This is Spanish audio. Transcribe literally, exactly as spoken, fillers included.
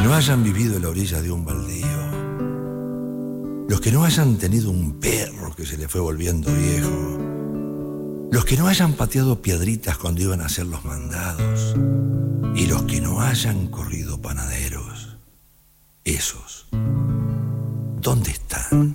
no hayan vivido en la orilla de un baldío, los que no hayan tenido un perro que se le fue volviendo viejo, los que no hayan pateado piedritas cuando iban a hacer los mandados, y los que no hayan corrido panaderos, esos, ¿dónde están?